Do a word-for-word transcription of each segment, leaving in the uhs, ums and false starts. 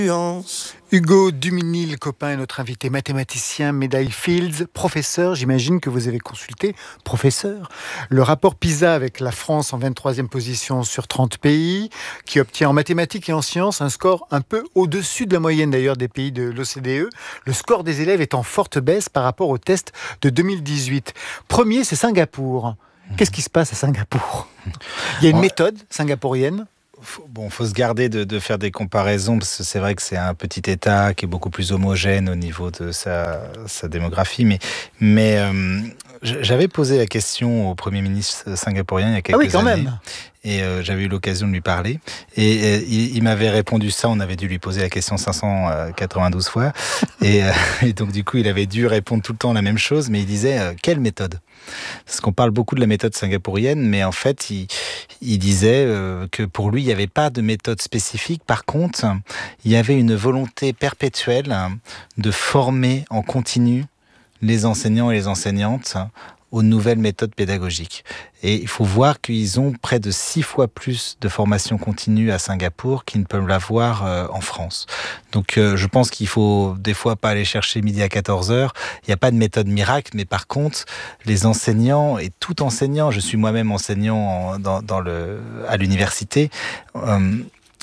Hugo Duminil-Copin est notre invité mathématicien, médaille Fields, professeur. J'imagine que vous avez consulté, professeur, le rapport PISA avec la France en vingt-troisième position sur trente pays, qui obtient en mathématiques et en sciences un score un peu au-dessus de la moyenne d'ailleurs des pays de l'O C D E. Le score des élèves est en forte baisse par rapport au test de deux mille dix-huit. Premier, c'est Singapour. Qu'est-ce qui se passe à Singapour ? Il y a une méthode singapourienne ? Bon, faut se garder de, de faire des comparaisons parce que c'est vrai que c'est un petit État qui est beaucoup plus homogène au niveau de sa, sa démographie. Mais, mais euh, j'avais posé la question au Premier ministre singapourien il y a quelques ah oui, quand années. Même. Et euh, j'avais eu l'occasion de lui parler. Et euh, il, il m'avait répondu ça. On avait dû lui poser la question cinq cent quatre-vingt-douze fois. et, euh, et donc, du coup, il avait dû répondre tout le temps la même chose. Mais il disait, euh, quelle méthode ? Parce qu'on parle beaucoup de la méthode singapourienne, mais en fait, il, il disait euh, que pour lui, il n'y avait pas de méthode spécifique. Par contre, il y avait une volonté perpétuelle de former en continu les enseignants et les enseignantes aux nouvelles méthodes pédagogiques. Et il faut voir qu'ils ont près de six fois plus de formation continue à Singapour qu'ils ne peuvent l'avoir euh, en France. Donc euh, je pense qu'il faut des fois pas aller chercher midi à quatorze heures. Il n'y a pas de méthode miracle, mais par contre, les enseignants et tout enseignant, je suis moi-même enseignant dans, dans le, à l'université, euh,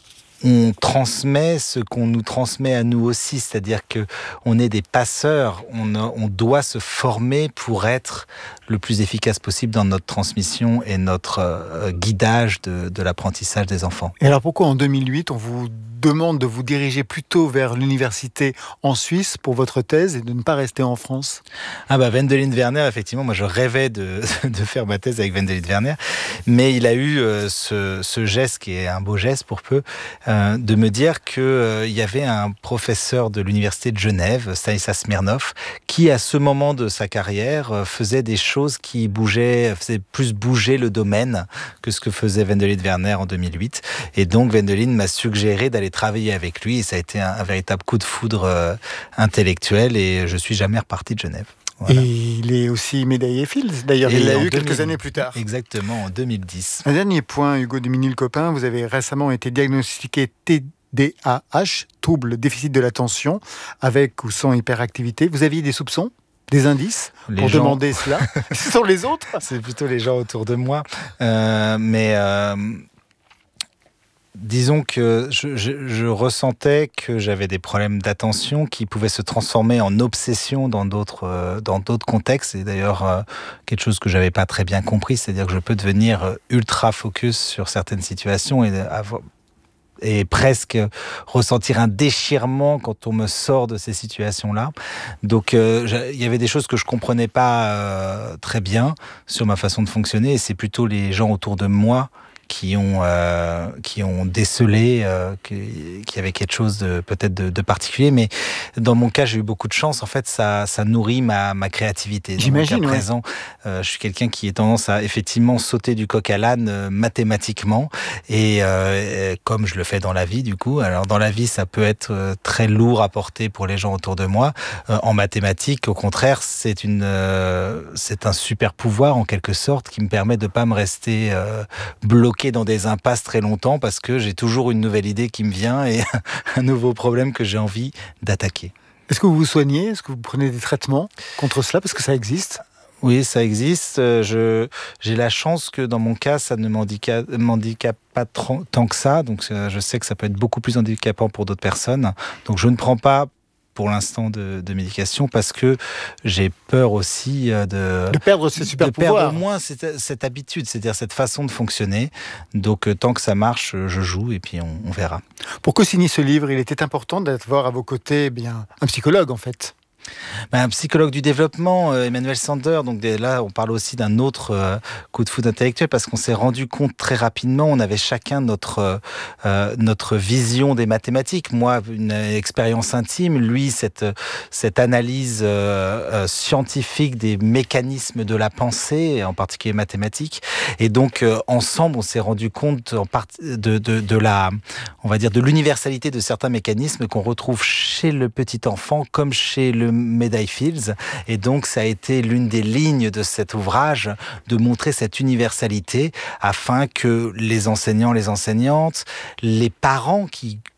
on transmet ce qu'on nous transmet à nous aussi, c'est-à-dire que on est des passeurs, on, a, on doit se former pour être le plus efficace possible dans notre transmission et notre euh, guidage de, de l'apprentissage des enfants. Et alors pourquoi en deux mille huit on vous demande de vous diriger plutôt vers l'université en Suisse pour votre thèse et de ne pas rester en France ? Ah bah Wendelin Werner, effectivement, moi je rêvais de, de faire ma thèse avec Wendelin Werner, mais il a eu euh, ce, ce geste qui est un beau geste pour peu, euh, de me dire qu'il euh, y avait un professeur de l'université de Genève, Stanislas Smirnov, qui à ce moment de sa carrière euh, faisait des choses qui bougeaient, faisait plus bouger le domaine que ce que faisait Wendelin Werner en deux mille huit. Et donc Wendelin m'a suggéré d'aller travailler avec lui et ça a été un, un véritable coup de foudre euh, intellectuel et je suis jamais reparti de Genève. Voilà. Et il est aussi médaillé Fields, d'ailleurs, il l'a eu quelques deux mille années plus tard. Exactement, en deux mille dix. Un dernier point, Hugo Duminil-Copin, vous avez récemment été diagnostiqué T D A H, trouble déficit de l'attention, avec ou sans hyperactivité. Vous aviez des soupçons ? Des indices les pour gens... demander cela ? Ce sont les autres ? C'est plutôt les gens autour de moi. Euh, mais... Euh... Disons que je, je, je ressentais que j'avais des problèmes d'attention qui pouvaient se transformer en obsession dans d'autres, euh, dans d'autres contextes. Et d'ailleurs, euh, quelque chose que je n'avais pas très bien compris, c'est-à-dire que je peux devenir ultra focus sur certaines situations et, avoir, et presque ressentir un déchirement quand on me sort de ces situations-là. Donc, euh, il y avait des choses que je ne comprenais pas euh, très bien sur ma façon de fonctionner. Et c'est plutôt les gens autour de moi qui ont euh, qui ont décelé euh, qu'il y avait quelque chose de peut-être de, de particulier, mais dans mon cas j'ai eu beaucoup de chance. En fait, ça ça nourrit ma ma créativité. Dans J'imagine. Mon cas ouais. présent, euh, je suis quelqu'un qui a tendance à effectivement sauter du coq à l'âne euh, mathématiquement et, euh, et comme je le fais dans la vie du coup. Alors dans la vie ça peut être euh, très lourd à porter pour les gens autour de moi. Euh, en mathématiques, au contraire, c'est une euh, c'est un super pouvoir en quelque sorte qui me permet de pas me rester euh, bloqué dans des impasses très longtemps parce que j'ai toujours une nouvelle idée qui me vient et un nouveau problème que j'ai envie d'attaquer. Est-ce que vous vous soignez ? Est-ce que vous prenez des traitements contre cela ? Parce que ça existe. Oui, ça existe. Je, j'ai la chance que dans mon cas, ça ne m'handicape, m'handicape pas trop, tant que ça. Donc je sais que ça peut être beaucoup plus handicapant pour d'autres personnes. Donc je ne prends pas pour l'instant de, de médication parce que j'ai peur aussi de, de perdre ces super de pouvoirs. perdre au moins cette, cette habitude, c'est-à-dire cette façon de fonctionner. Donc tant que ça marche, je joue et puis on, on verra. Pour co-signer ce livre, il était important d'avoir à vos côtés eh bien, un psychologue en fait. Ben, un psychologue du développement, euh, Emmanuel Sander. Donc là, on parle aussi d'un autre euh, coup de foudre intellectuel parce qu'on s'est rendu compte très rapidement, on avait chacun notre euh, notre vision des mathématiques. Moi, une expérience intime, lui, cette cette analyse euh, euh, scientifique des mécanismes de la pensée, en particulier mathématiques. Et donc, euh, ensemble, on s'est rendu compte en part... de, de de la, on va dire, de l'universalité de certains mécanismes qu'on retrouve chez le petit enfant comme chez le médaille Fields. Et donc, ça a été l'une des lignes de cet ouvrage de montrer cette universalité afin que les enseignants, les enseignantes, les parents qui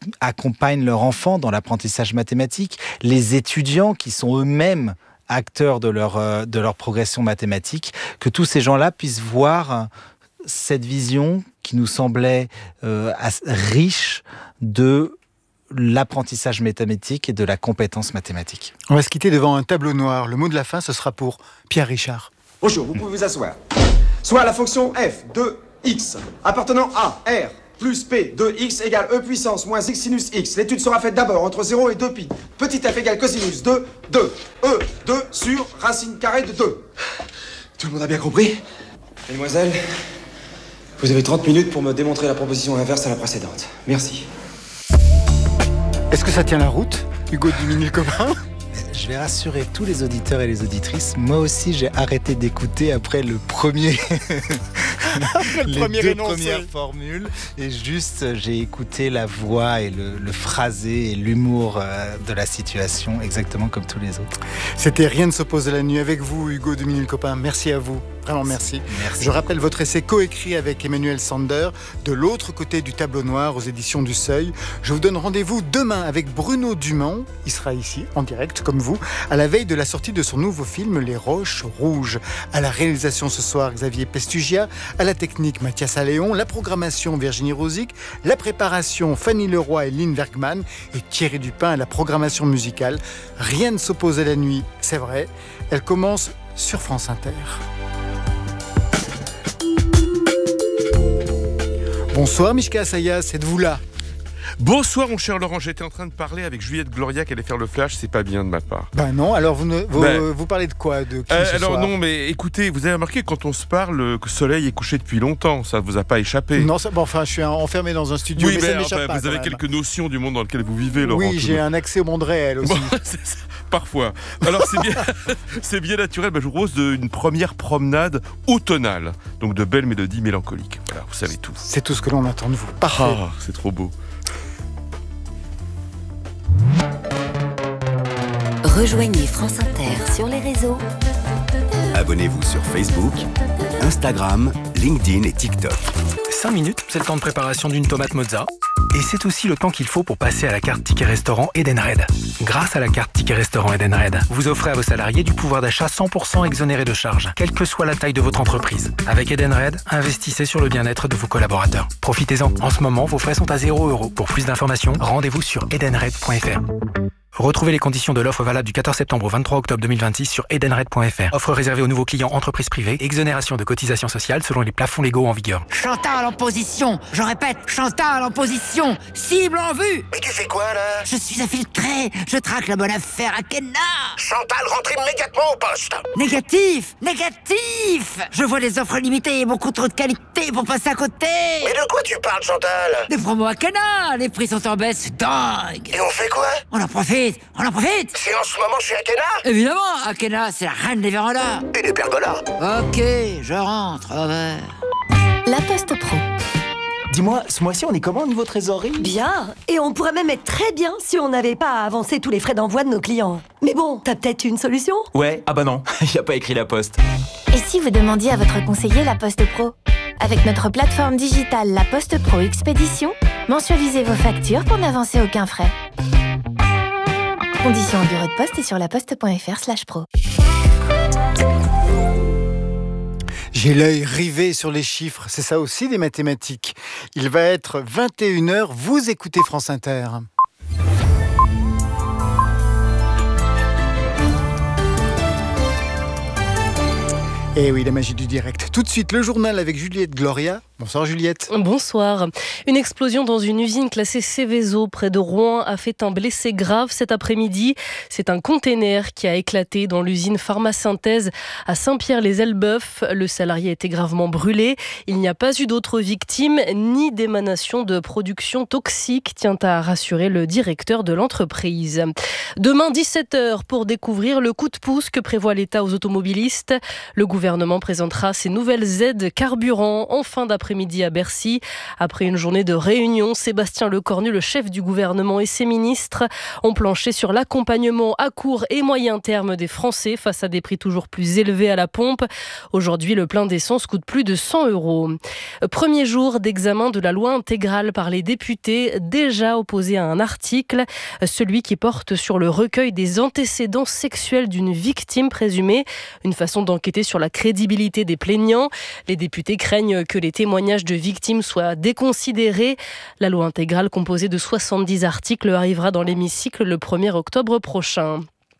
accompagnent leur enfant dans l'apprentissage mathématique, les étudiants qui sont eux-mêmes acteurs de leur, de leur progression mathématique, que tous ces gens-là puissent voir cette vision qui nous semblait euh, riche de l'apprentissage mathématique et de la compétence mathématique. On va se quitter devant un tableau noir. Le mot de la fin, ce sera pour Pierre Richard. Bonjour, vous pouvez vous asseoir. Soit la fonction f de x appartenant à r plus p de x égale e puissance moins x sinus x. L'étude sera faite d'abord entre zéro et deux pi. Petit f égale cosinus de deux. E deux sur racine carrée de deux. Tout le monde a bien compris? Mesdemoiselles, vous avez trente minutes pour me démontrer la proposition inverse à la précédente. Merci. Est-ce que ça tient la route, Hugo Duminil-Copin? Je vais rassurer tous les auditeurs et les auditrices. Moi aussi, j'ai arrêté d'écouter après le premier, après le les premier deux énoncé. premières formules. Et juste, j'ai écouté la voix et le, le phrasé et l'humour euh, de la situation, exactement comme tous les autres. C'était Rien ne s'oppose à la nuit avec vous, Hugo Duminil-Copin. Merci à vous. Vraiment merci. Merci. Je rappelle votre essai coécrit avec Emmanuel Sander, De l'autre côté du tableau noir, aux éditions du Seuil. Je vous donne rendez-vous demain avec Bruno Dumont. Il sera ici, en direct, comme vous, à la veille de la sortie de son nouveau film Les Roches Rouges. À la réalisation ce soir, Xavier Pestugia. À la technique, Mathias Alléon. La programmation, Virginie Rosic. La préparation, Fanny Leroy et Lynn Bergman. Et Thierry Dupin à la programmation musicale. Rien ne s'oppose à la nuit, c'est vrai. Elle commence sur France Inter. Bonsoir Mishka Assayas, êtes-vous là? Bonsoir mon cher Laurent, j'étais en train de parler avec Juliette Gloria qui allait faire le flash, c'est pas bien de ma part. Ben non, alors vous, ne, vous, ben, vous parlez de quoi, de qui euh, ce Alors soir? non, mais écoutez, vous avez remarqué quand on se parle que le soleil est couché depuis longtemps, ça vous a pas échappé? Non, ça, bon, enfin je suis enfermé dans un studio, oui, mais, mais ça m'échappe enfin, pas. vous avez quand quelques même. notions du monde dans lequel vous vivez, Laurent. Oui, j'ai un accès au monde réel aussi. Bon, c'est ça, parfois. Alors c'est bien, c'est bien naturel, ben, je vous propose de, une première promenade automnale, donc de belles mélodies mélancoliques. Voilà, vous savez tout. C'est tout ce que l'on attend de vous. Parfait. Ah, c'est trop beau. Rejoignez France Inter sur les réseaux. Abonnez-vous sur Facebook, Instagram, LinkedIn et TikTok. cinq minutes, c'est le temps de préparation d'une tomate mozza. Et c'est aussi le temps qu'il faut pour passer à la carte Ticket Restaurant Edenred. Grâce à la carte Ticket Restaurant Edenred, vous offrez à vos salariés du pouvoir d'achat cent pour cent exonéré de charges, quelle que soit la taille de votre entreprise. Avec Edenred, investissez sur le bien-être de vos collaborateurs. Profitez-en. En ce moment, vos frais sont à zéro euro. Pour plus d'informations, rendez-vous sur edenred point f r. Retrouvez les conditions de l'offre valable du quatorze septembre au vingt-trois octobre deux mille vingt-six sur edenred point f r. Offre réservée aux nouveaux clients entreprises privées. Exonération de cotisations sociales selon les plafonds légaux en vigueur. Chantal en position. Je répète, Chantal en position. Cible en vue. Mais tu fais quoi là? Je suis infiltré. Je traque la bonne affaire à Kenna. Chantal, rentre immédiatement au poste. Négatif. Négatif. Je vois des offres limitées et beaucoup trop de qualité pour passer à côté. Mais de quoi tu parles, Chantal? Des promos à Kenna. Les prix sont en baisse, c'est dingue. Et on fait quoi? On en profite. On en profite. C'est en ce moment chez Akena? Évidemment, Akena, c'est la reine des vérandas. Et des pergolas. Ok, je rentre, over. La Poste Pro. Dis-moi, ce mois-ci, on est comment au niveau trésorerie? Bien. Et on pourrait même être très bien si on n'avait pas à avancer tous les frais d'envoi de nos clients. Mais bon, t'as peut-être une solution? Ouais, ah bah non, il a pas écrit la Poste. Et si vous demandiez à votre conseiller La Poste Pro? Avec notre plateforme digitale La Poste Pro Expédition, mensualisez vos factures pour n'avancer aucun frais. Conditions en bureau de poste et sur laposte point f r slash pro. J'ai l'œil rivé sur les chiffres, c'est ça aussi des mathématiques. Il va être vingt et une heures, vous écoutez France Inter. Et oui, la magie du direct. Tout de suite, le journal avec Juliette Gloria. Bonsoir Juliette. Bonsoir. Une explosion dans une usine classée Seveso près de Rouen a fait un blessé grave cet après-midi. C'est un container qui a éclaté dans l'usine Pharmasynthèse à Saint-Pierre-les-Elbeuf. Le salarié a été gravement brûlé. Il n'y a pas eu d'autres victimes ni d'émanation de production toxique, tient à rassurer le directeur de l'entreprise. Demain dix-sept heures pour découvrir le coup de pouce que prévoit l'État aux automobilistes. Le gouvernement présentera ses nouvelles aides carburant en fin d'après-midi. après-midi à Bercy. Après une journée de réunion, Sébastien Lecornu, le chef du gouvernement et ses ministres ont planché sur l'accompagnement à court et moyen terme des Français face à des prix toujours plus élevés à la pompe. Aujourd'hui, le plein d'essence coûte plus de cent euros. Premier jour d'examen de la loi intégrale par les députés, déjà opposé à un article, celui qui porte sur le recueil des antécédents sexuels d'une victime présumée, une façon d'enquêter sur la crédibilité des plaignants. Les députés craignent que les témoignages de victimes soient déconsidérés. La loi intégrale composée de soixante-dix articles arrivera dans l'hémicycle le premier octobre prochain.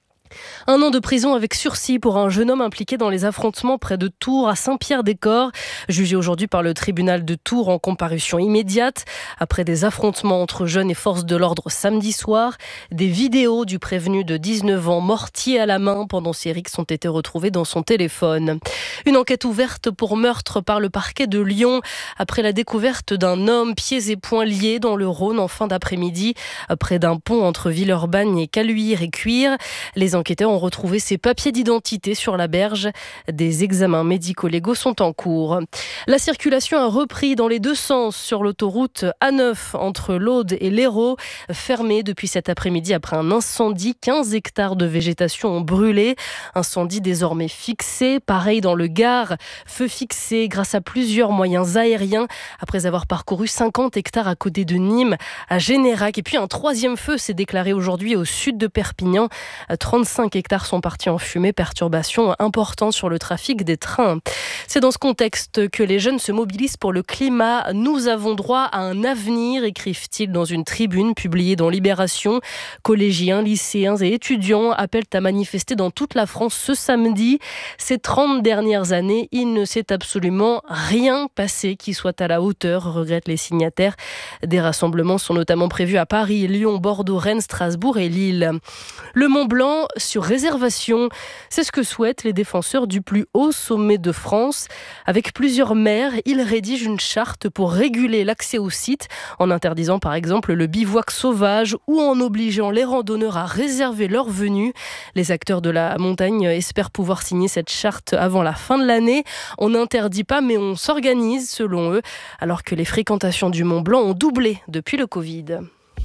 Un an de prison avec sursis pour un jeune homme impliqué dans les affrontements près de Tours à Saint-Pierre-des-Corps, jugé aujourd'hui par le tribunal de Tours en comparution immédiate. Après des affrontements entre jeunes et forces de l'ordre samedi soir, des vidéos du prévenu de dix-neuf ans mortier à la main pendant ses rixes ont été retrouvées dans son téléphone. Une enquête ouverte pour meurtre par le parquet de Lyon après la découverte d'un homme pieds et poings liés dans le Rhône en fin d'après-midi près d'un pont entre Villeurbanne et Caluire et Cuire. Les enquêteurs ont retrouvé ses papiers d'identité sur la berge. Des examens médico-légaux sont en cours. La circulation a repris dans les deux sens sur l'autoroute A neuf entre l'Aude et l'Hérault, fermée depuis cet après-midi après un incendie. quinze hectares de végétation ont brûlé. Incendie désormais fixé. Pareil dans le Gard, feu fixé grâce à plusieurs moyens aériens après avoir parcouru cinquante hectares à côté de Nîmes, à Générac. Et puis un troisième feu s'est déclaré aujourd'hui au sud de Perpignan. trente-cinq hectares sont partis en fumée, perturbation importante sur le trafic des trains. C'est dans ce contexte que les jeunes se mobilisent pour le climat. Nous avons droit à un avenir, écrivent-ils dans une tribune publiée dans Libération. Collégiens, lycéens et étudiants appellent à manifester dans toute la France ce samedi. Ces trente dernières années, il ne s'est absolument rien passé qui soit à la hauteur, regrettent les signataires. Des rassemblements sont notamment prévus à Paris, Lyon, Bordeaux, Rennes, Strasbourg et Lille. Le Mont Blanc sur réservation, c'est ce que souhaitent les défenseurs du plus haut sommet de France. Avec plusieurs maires, ils rédigent une charte pour réguler l'accès au site, en interdisant par exemple le bivouac sauvage ou en obligeant les randonneurs à réserver leur venue. Les acteurs de la montagne espèrent pouvoir signer cette charte avant la fin de l'année. On n'interdit pas, mais on s'organise selon eux, alors que les fréquentations du Mont Blanc ont doublé depuis le Covid.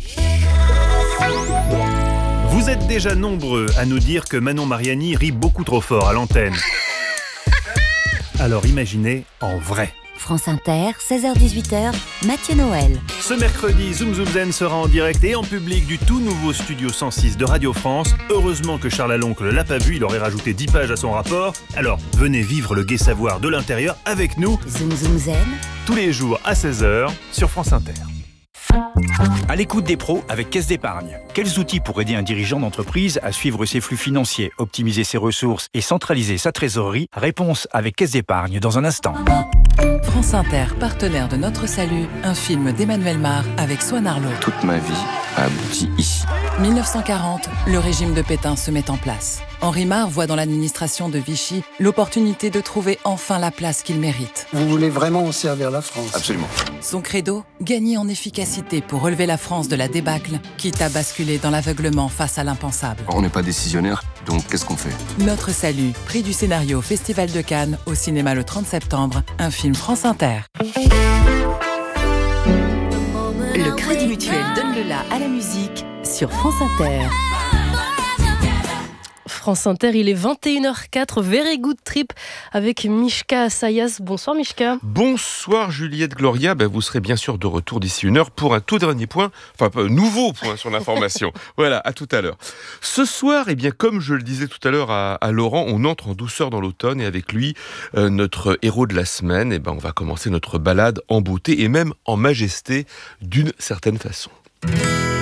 Vous êtes déjà nombreux à nous dire que Manon Mariani rit beaucoup trop fort à l'antenne. Alors imaginez en vrai. France Inter, seize heures dix-huit heures, Mathieu Noël. Ce mercredi, Zoom Zoom Zen sera en direct et en public du tout nouveau studio cent six de Radio France. Heureusement que Charles Aloncle ne l'a pas vu, il aurait rajouté dix pages à son rapport. Alors, venez vivre le gai savoir de l'intérieur avec nous. Zoom Zoom Zen. Tous les jours à seize heures sur France Inter. À l'écoute des pros avec Caisse d'Épargne. Quels outils pour aider un dirigeant d'entreprise à suivre ses flux financiers, optimiser ses ressources et centraliser sa trésorerie? Réponse avec Caisse d'Épargne dans un instant. France Inter, partenaire de Notre Salut, un film d'Emmanuel Mar avec Swan Arlo. Toute ma vie a abouti ici. dix-neuf cent quarante, le régime de Pétain se met en place. Henri Mar voit dans l'administration de Vichy l'opportunité de trouver enfin la place qu'il mérite. Vous voulez vraiment servir la France? Absolument. Son credo, gagner en efficacité pour relever la France de la débâcle, quitte à basculer dans l'aveuglement face à l'impensable. On n'est pas décisionnaire, donc qu'est-ce qu'on fait? Notre Salut, prix du scénario Festival de Cannes, au cinéma le trente septembre, un film France Inter. Le Crédit Mutuel donne le la à la musique sur France Inter. France Inter, il est vingt et une heures quatre, Very Good Trip avec Mishka Assayas. Bonsoir Mishka. Bonsoir Juliette Gloria, ben, vous serez bien sûr de retour d'ici une heure pour un tout dernier point, enfin un nouveau point sur l'information. Voilà, à tout à l'heure. Ce soir, eh bien, comme je le disais tout à l'heure à, à Laurent, on entre en douceur dans l'automne et avec lui, euh, notre héros de la semaine, eh ben, on va commencer notre balade en beauté et même en majesté d'une certaine façon.